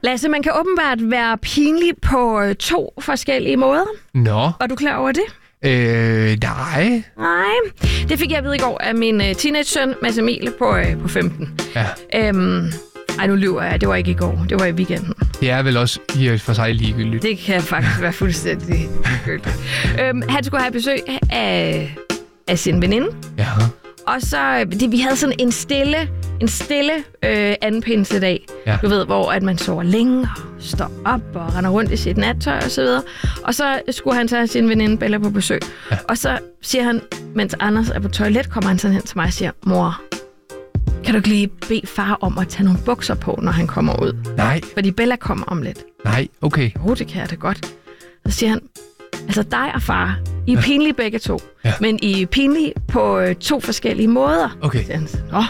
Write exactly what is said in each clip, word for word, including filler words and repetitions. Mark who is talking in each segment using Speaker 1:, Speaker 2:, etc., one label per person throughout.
Speaker 1: Lasse, man kan åbenbart være pinlig på to forskellige måder.
Speaker 2: Nå.
Speaker 1: Var du klar over det?
Speaker 2: Øh, nej.
Speaker 1: Nej. Det fik jeg at vide i går af min uh, teenage-søn, Mads Emil, på, uh, på femten.
Speaker 2: Ja.
Speaker 1: Øhm, ej, nu lyver jeg. Det var ikke i går. Det var i weekenden.
Speaker 2: Det er vel også i for sig ligegyldigt.
Speaker 1: Det kan faktisk være fuldstændig ligegyldigt. øhm, han skulle have besøg af, af sin veninde.
Speaker 2: Ja.
Speaker 1: Og så, det, vi havde sådan en stille, en stille øh, anpinsedag.
Speaker 2: Ja.
Speaker 1: Du ved, hvor at man sover længe og står op og render rundt i sit nattøj og så videre. Og så skulle han tage sin veninde Bella på besøg.
Speaker 2: Ja.
Speaker 1: Og så siger han, mens Anders er på toilet, kommer han sådan hen til mig og siger, mor, kan du ikke lige bede far om at tage nogle bukser på, når han kommer ud?
Speaker 2: Nej.
Speaker 1: Fordi Bella kommer om lidt.
Speaker 2: Nej, okay.
Speaker 1: Jo, det kan jeg da godt. Så siger han, altså dig og far, I er pinlige begge to,
Speaker 2: Ja.
Speaker 1: men I er pinlige på øh, to forskellige måder.
Speaker 2: Okay.
Speaker 1: Så siger han, nå,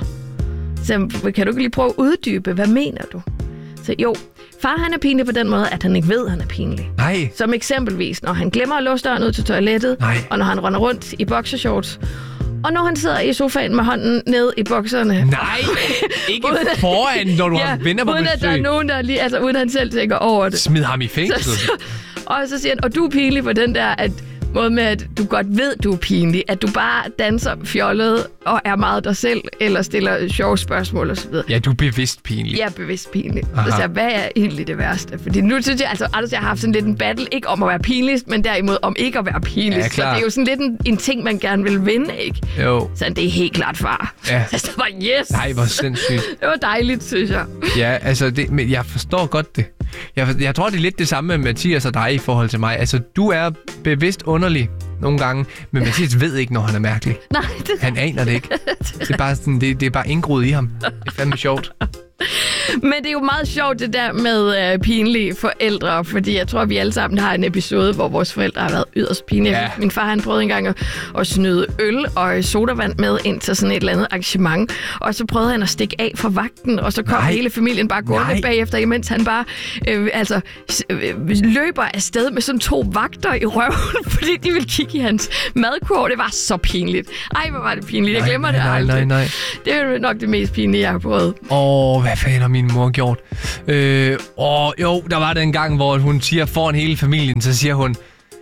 Speaker 1: så kan du ikke lige prøve at uddybe, hvad mener du? Så jo, far han er pinlig på den måde, at han ikke ved, at han er pinlig.
Speaker 2: Nej.
Speaker 1: Som eksempelvis, når han glemmer at låse døren ud til toilettet,
Speaker 2: Nej.
Speaker 1: og når han render rundt i boxershorts, og når han sidder i sofaen med hånden ned i bukserne.
Speaker 2: Nej, ikke foran, når du
Speaker 1: ja,
Speaker 2: har venner på
Speaker 1: uden
Speaker 2: besøg.
Speaker 1: at der er nogen, der lige, altså uden at han selv tænker over det.
Speaker 2: Smid ham i fængsel.
Speaker 1: Så, så, og så siger han, og du er pinlig på den der, at måde med, at du godt ved, du er pinlig. At du bare danser fjollet og er meget dig selv, eller stiller sjove spørgsmål og så videre.
Speaker 2: Ja, du er bevidst pinlig.
Speaker 1: Jeg er bevidst pinlig.
Speaker 2: Aha.
Speaker 1: Så siger jeg, hvad er egentlig det værste? Fordi nu synes jeg, altså Anders, jeg har haft sådan lidt en battle, ikke om at være pinligst, men derimod om ikke at være pinligst.
Speaker 2: Ja,
Speaker 1: så
Speaker 2: klar.
Speaker 1: det er jo sådan lidt en, en ting, man gerne vil vinde, ikke?
Speaker 2: Jo.
Speaker 1: Så det er helt klart far.
Speaker 2: Ja.
Speaker 1: Så jeg var, yes!
Speaker 2: Nej, hvor sindssygt.
Speaker 1: Det var dejligt, synes jeg.
Speaker 2: Ja, altså, det, men jeg forstår godt det. Jeg, jeg tror, det er lidt det samme med Mathias og dig i forhold til mig. Altså, du er bevidst underlig nogle gange, men Mathias ved ikke, når han er mærkelig.
Speaker 1: Nej, det...
Speaker 2: Han aner det ikke. Det er bare, sådan, det, det er bare indgroet i ham. Det er fandme sjovt.
Speaker 1: Men det er jo meget sjovt, det der med øh, pinlige forældre, fordi jeg tror, vi alle sammen har en episode, hvor vores forældre har været yderst pinlige.
Speaker 2: Ja.
Speaker 1: Min far, han prøvede engang at, at snyde øl og sodavand med ind til sådan et eller andet arrangement, og så prøvede han at stikke af fra vagten, og så kom
Speaker 2: Nej.
Speaker 1: hele familien bare gående
Speaker 2: Nej.
Speaker 1: bagefter, imens han bare øh, altså, øh, løber afsted med sådan to vagter i røven, fordi de ville kigge i hans madkurv. Det var så pinligt. Ej, hvor var det pinligt. Jeg
Speaker 2: Nej,
Speaker 1: glemmer
Speaker 2: nej,
Speaker 1: det
Speaker 2: nej,
Speaker 1: aldrig.
Speaker 2: nej, nej.
Speaker 1: Det er nok det mest pinlige, jeg har prøvet.
Speaker 2: Åh, hvad fanden har min mor gjort? Øh, åh, jo, der var den gang, hvor hun siger foran hele familien, så siger hun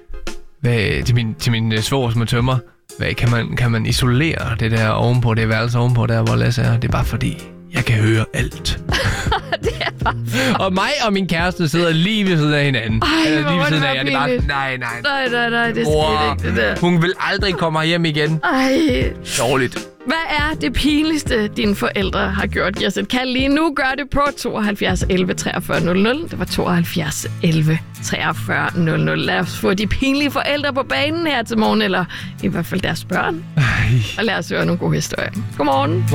Speaker 2: hvad, til min, til min svoger, som er tømmer, hvad, kan, man, kan man isolere det der ovenpå, det værelse ovenpå der, hvor Lasse er? Det er bare fordi, jeg kan høre alt.
Speaker 1: Det er bare...
Speaker 2: Og mig og min kæreste sidder lige ved siden af hinanden.
Speaker 1: Ej,
Speaker 2: Eller
Speaker 1: hvor
Speaker 2: lige
Speaker 1: må
Speaker 2: ved siden
Speaker 1: det
Speaker 2: af
Speaker 1: være
Speaker 2: jer. Det er bare,
Speaker 1: pinligt.
Speaker 2: nej, nej.
Speaker 1: Nej, nej, nej, det
Speaker 2: Mor,
Speaker 1: skete ikke, det der.
Speaker 2: hun vil aldrig komme hjem igen.
Speaker 1: Ej.
Speaker 2: Dårligt.
Speaker 1: Hvad er det pinligste, dine forældre har gjort? Giv os et kald lige nu. Gør det på tooghalvfjerds elleve treogfyrre nul nul. Det var tooghalvfjerds elleve treogfyrre nul nul. Lad os få de pinlige forældre på banen her til morgen, eller i hvert fald deres børn.
Speaker 2: Ej.
Speaker 1: Og lad os høre nogle gode historier. Godmorgen.